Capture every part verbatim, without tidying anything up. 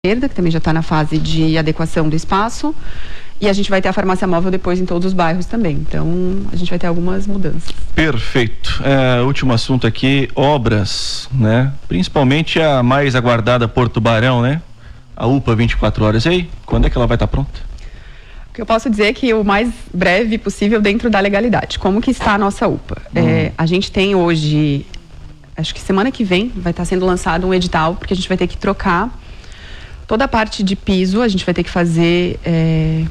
que também já está na fase de adequação do espaço, e a gente vai ter a farmácia móvel depois em todos os bairros também, então a gente vai ter algumas mudanças. Perfeito. É, último assunto aqui, obras, né? Principalmente a mais aguardada Porto Barão, né? A U P A vinte e quatro horas. E aí, quando é que ela vai estar pronta? O que eu posso dizer é que o mais breve possível dentro da legalidade. Como que está a nossa U P A? Hum. É, a gente tem hoje, acho que semana que vem vai estar sendo lançado um edital, porque a gente vai ter que trocar toda a parte de piso, a gente vai ter que fazer é,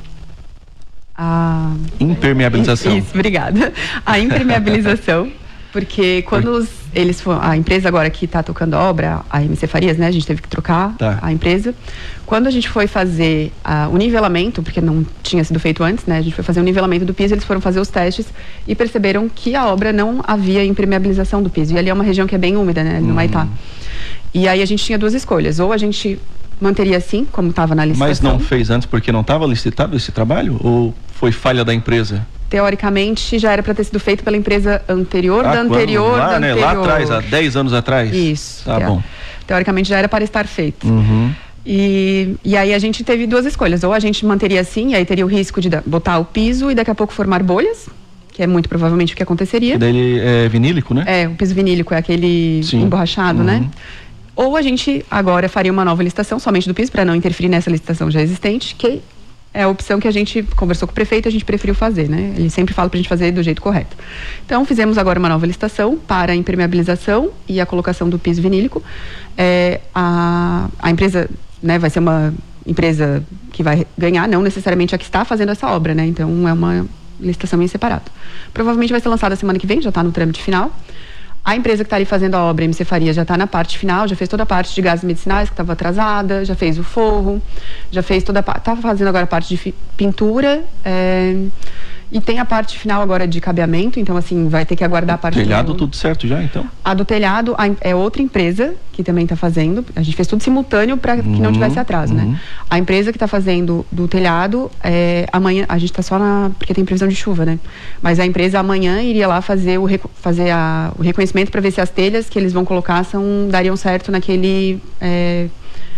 a... impermeabilização. Isso, obrigada. A impermeabilização, porque quando os, eles foram, a empresa agora que está tocando a obra, a M C Farias, né, a gente teve que trocar tá. a empresa. Quando a gente foi fazer a, o nivelamento, porque não tinha sido feito antes, né, a gente foi fazer o nivelamento do piso, eles foram fazer os testes e perceberam que a obra não havia impermeabilização do piso. E ali é uma região que é bem úmida, né, no hum. Maitá. E aí a gente tinha duas escolhas, ou a gente manteria assim, como estava na licitação. Mas não fez antes porque não estava licitado esse trabalho? Ou foi falha da empresa? Teoricamente, já era para ter sido feito pela empresa anterior, ah, da anterior, lá, da né? anterior. Lá atrás, há dez anos atrás? Isso. Tá teo- bom. Teoricamente, já era para estar feito. Uhum. E, e aí a gente teve duas escolhas. Ou a gente manteria assim, e aí teria o risco de da, botar o piso e daqui a pouco formar bolhas, que é muito provavelmente o que aconteceria. E daí ele é vinílico, né? É, o piso vinílico é aquele Sim. emborrachado, uhum. né? Ou a gente agora faria uma nova licitação somente do piso, para não interferir nessa licitação já existente, que é a opção que a gente conversou com o prefeito, a gente preferiu fazer, né? Ele sempre fala para a gente fazer do jeito correto. Então, fizemos agora uma nova licitação para a impermeabilização e a colocação do piso vinílico. É, a, a empresa, né, vai ser uma empresa que vai ganhar, não necessariamente a que está fazendo essa obra, né? Então, é uma licitação em separado. Provavelmente vai ser lançada semana que vem, já está no trâmite final. A empresa que está ali fazendo a obra, a M C Farias, já está na parte final, já fez toda a parte de gases medicinais que estava atrasada, já fez o forro, já fez toda a parte, está fazendo agora a parte de fi, pintura, é, e tem a parte final agora de cabeamento, então assim, vai ter que aguardar a parte... Telhado do, tudo certo já, então? A do telhado a, é outra empresa que também está fazendo, a gente fez tudo simultâneo para que uhum, não tivesse atraso, uhum. né? A empresa que está fazendo do telhado, é, amanhã, a gente está só na... porque tem previsão de chuva, né? Mas a empresa amanhã iria lá fazer o, fazer a, o reconhecimento para ver se as telhas que eles vão colocar são, dariam certo naquele... É,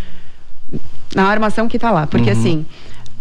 na armação que está lá, porque uhum. assim...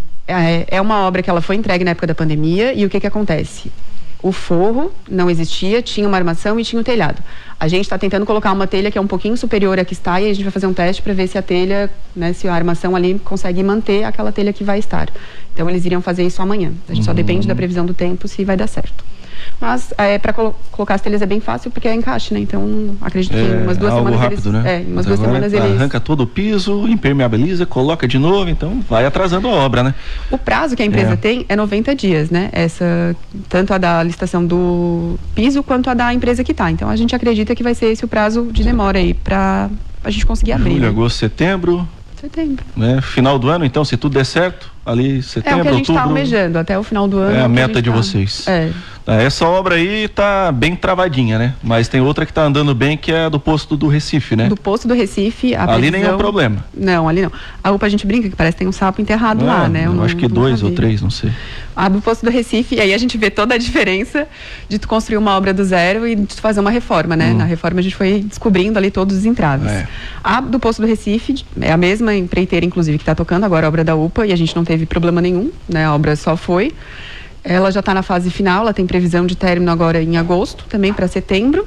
É, é uma obra que ela foi entregue na época da pandemia e o que que acontece? O forro não existia, tinha uma armação e tinha o telhado. A gente está tentando colocar uma telha que é um pouquinho superior à que está e a gente vai fazer um teste para ver se a telha, né, se a armação ali consegue manter aquela telha que vai estar. Então eles iriam fazer isso amanhã. A gente uhum. só depende da previsão do tempo se vai dar certo. Mas é, para colo- colocar as telhas é bem fácil porque é encaixe, né? Então acredito que é, umas duas algo semanas rápido, eles, né? é, umas duas semanas eles arranca todo o piso, impermeabiliza, coloca de novo, então vai atrasando a obra, né? O prazo que a empresa é. tem é noventa dias, né? Essa, tanto a da licitação do piso quanto a da empresa que está. Então a gente acredita que vai ser esse o prazo de demora aí para a gente conseguir abrir. Julho, né? agosto, setembro. Setembro. Né? Final do ano, então, se tudo der certo, ali setembro, outubro. É o que a gente está outubro, almejando até o final do ano. É a meta a de tá... vocês. É. Essa obra aí tá bem travadinha, né? Mas tem outra que tá andando bem, que é a do posto do Recife, né? Do posto do Recife, a ali previsão... nenhum problema. Não, ali não. A U P A a gente brinca que parece que tem um sapo enterrado não, lá, né? Eu, eu não, acho que dois ou três, não sei. A do posto do Recife, e aí a gente vê toda a diferença de tu construir uma obra do zero e de tu fazer uma reforma, né? Hum. Na reforma a gente foi descobrindo ali todos os entraves. É. A do posto do Recife é a mesma empreiteira, inclusive, que está tocando agora a obra da U P A e a gente não teve problema nenhum, né? A obra só foi. Ela já está na fase final, ela tem previsão de término agora em agosto, também para setembro.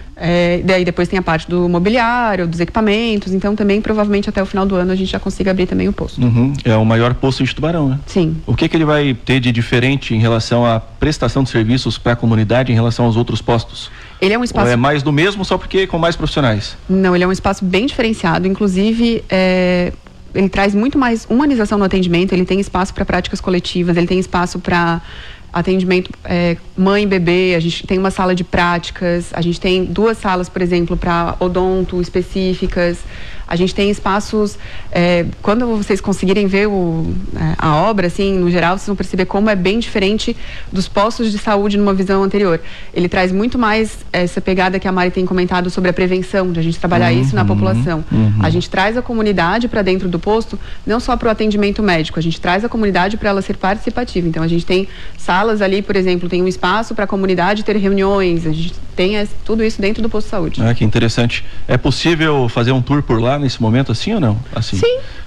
É, daí depois tem a parte do mobiliário, dos equipamentos, então também provavelmente até o final do ano a gente já consiga abrir também o posto. Uhum. É o maior posto de Tubarão, né? Sim. O que que ele vai ter de diferente em relação à prestação de serviços para a comunidade em relação aos outros postos? Ele é um espaço... Ou é mais do mesmo, só porque com mais profissionais? Não, ele é um espaço bem diferenciado, inclusive... É... ele traz muito mais humanização no atendimento, ele tem espaço para práticas coletivas, ele tem espaço para atendimento é, mãe e bebê, a gente tem uma sala de práticas, a gente tem duas salas, por exemplo, para odonto específicas, a gente tem espaços, é, quando vocês conseguirem ver o, é, a obra, assim, no geral, vocês vão perceber como é bem diferente dos postos de saúde numa visão anterior. Ele traz muito mais essa pegada que a Mari tem comentado sobre a prevenção, de a gente trabalhar uhum, isso na população. Uhum. A gente traz a comunidade para dentro do posto, não só para o atendimento médico, a gente traz a comunidade para ela ser participativa. Então, a gente tem salas salas ali, por exemplo, tem um espaço para a comunidade ter reuniões, a gente tem é, tudo isso dentro do posto de saúde. Ah, que interessante. É possível fazer um tour por lá nesse momento assim ou não? Assim? Sim.